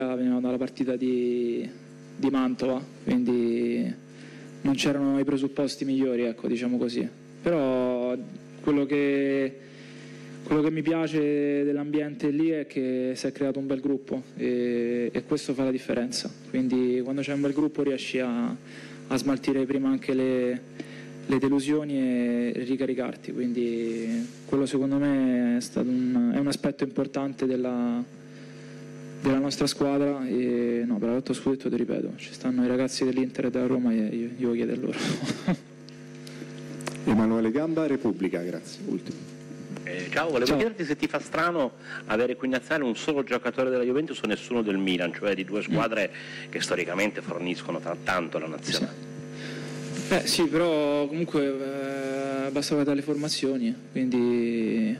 venivano dalla partita di Mantova, quindi non c'erano i presupposti migliori, ecco, diciamo così. Però quello che mi piace dell'ambiente lì è che si è creato un bel gruppo e questo fa la differenza. Quindi quando c'è un bel gruppo riesci a smaltire prima anche le delusioni e ricaricarti. Quindi quello secondo me è stato è un aspetto importante della nostra squadra. E no, per la lotta scudetto ti ripeto, ci stanno i ragazzi dell'Inter e della Roma e io chiedo a loro. Emanuele Gamba, Repubblica, grazie. Ultimo. Ciao, volevo chiederti se ti fa strano avere qui in nazionale un solo giocatore della Juventus o nessuno del Milan, cioè di due squadre che storicamente forniscono tanto la nazionale. Sì, però comunque basta guardare le formazioni, quindi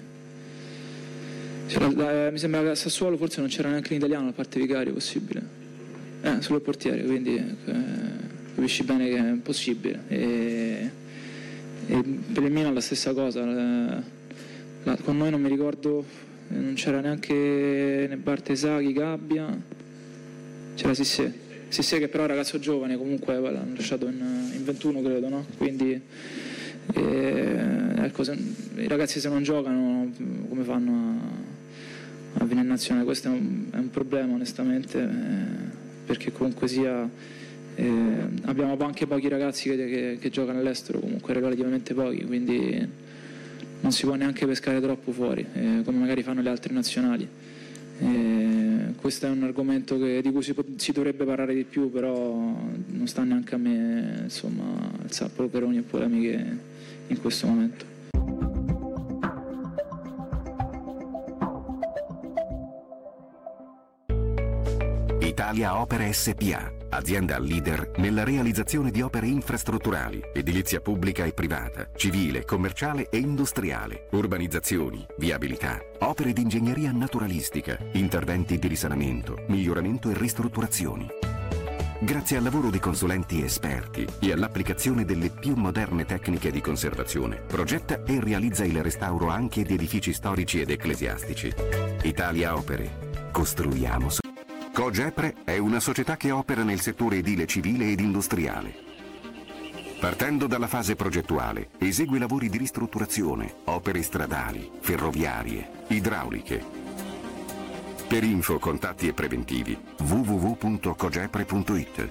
mi sembra che a Sassuolo forse non c'era neanche in italiano a parte Vicario, possibile, solo il portiere, quindi capisci bene che è impossibile. E per il Milan la stessa cosa. Con noi non mi ricordo, non c'era neanche né Bartesaghi, Gabbia, c'era Sissé che però è un ragazzo giovane, comunque l'hanno lasciato in 21 credo, no? Quindi ecco, i ragazzi se non giocano come fanno a venire in nazionale? Questo è un problema onestamente, perché comunque sia abbiamo anche pochi ragazzi che giocano all'estero, comunque relativamente pochi, quindi non si può neanche pescare troppo fuori, come magari fanno le altre nazionali. Questo è un argomento di cui si dovrebbe parlare di più, però non sta neanche a me, insomma, alzare polveroni e polemiche in questo momento. Italia Opere SpA, azienda leader nella realizzazione di opere infrastrutturali, edilizia pubblica e privata, civile, commerciale e industriale, urbanizzazioni, viabilità, opere di ingegneria naturalistica, interventi di risanamento, miglioramento e ristrutturazioni. Grazie al lavoro di consulenti esperti e all'applicazione delle più moderne tecniche di conservazione, progetta e realizza il restauro anche di edifici storici ed ecclesiastici. Italia Opere. Costruiamo. Cogepre è una società che opera nel settore edile civile ed industriale. Partendo dalla fase progettuale, esegue lavori di ristrutturazione, opere stradali, ferroviarie, idrauliche. Per info, contatti e preventivi www.cogepre.it.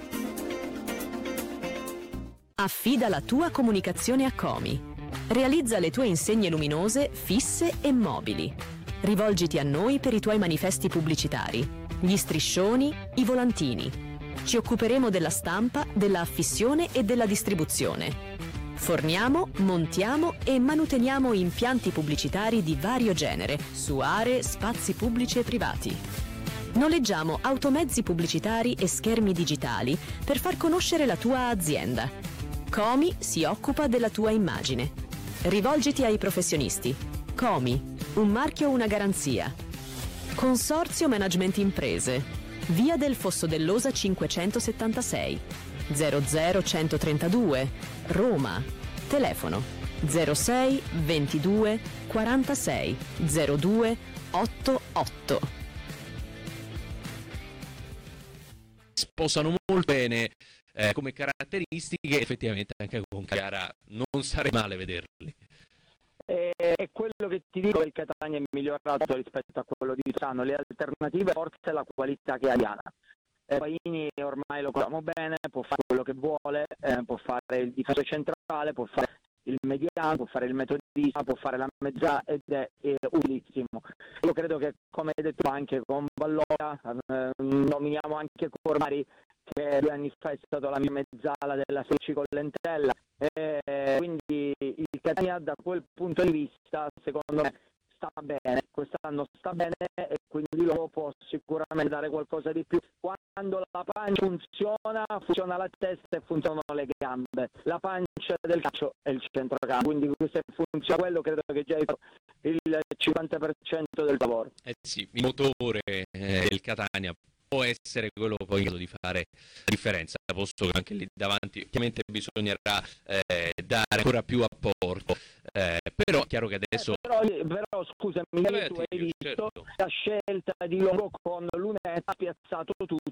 Affida la tua comunicazione a Comi. Realizza le tue insegne luminose fisse e mobili. Rivolgiti a noi per i tuoi manifesti pubblicitari, gli striscioni, i volantini. Ci occuperemo della stampa, della affissione e della distribuzione. Forniamo, montiamo e manuteniamo impianti pubblicitari di vario genere su aree, spazi pubblici e privati. Noleggiamo automezzi pubblicitari e schermi digitali per far conoscere la tua azienda. Comi si occupa della tua immagine. Rivolgiti ai professionisti. Comi, un marchio, una garanzia. Consorzio Management Imprese, via del Fosso dell'Osa 576, 00132, Roma. Telefono 06 22 46 02 88. Sposano molto bene come caratteristiche, effettivamente anche con Chiara non sarebbe male vederli. È quello che ti dico, il Catania è migliorato rispetto a quello di Tosano. Le alternative forse la qualità che ha Diana. Paini ormai lo conosciamo bene, può fare quello che vuole, può fare il difensore centrale, può fare il mediano, può fare il metodista, può fare la mezza ed è utilissimo. Io credo che, come hai detto anche con Vallora, nominiamo anche Cormari, che 2 anni fa è stato la mia mezzala della Secci con Lentella, quindi il Catania da quel punto di vista secondo me sta bene, quest'anno sta bene e quindi lo può sicuramente dare qualcosa di più. Quando la pancia funziona la testa e funzionano le gambe. La pancia del calcio è il centrocampo, quindi se funziona quello credo che già il 50% del lavoro. Sì, il motore del Catania può essere quello poi in grado di fare la differenza, posto che anche lì davanti chiaramente bisognerà dare ancora più apporto, però è chiaro che adesso però scusami, tu hai visto la scelta di Longo con Lunetta, ha spiazzato tutti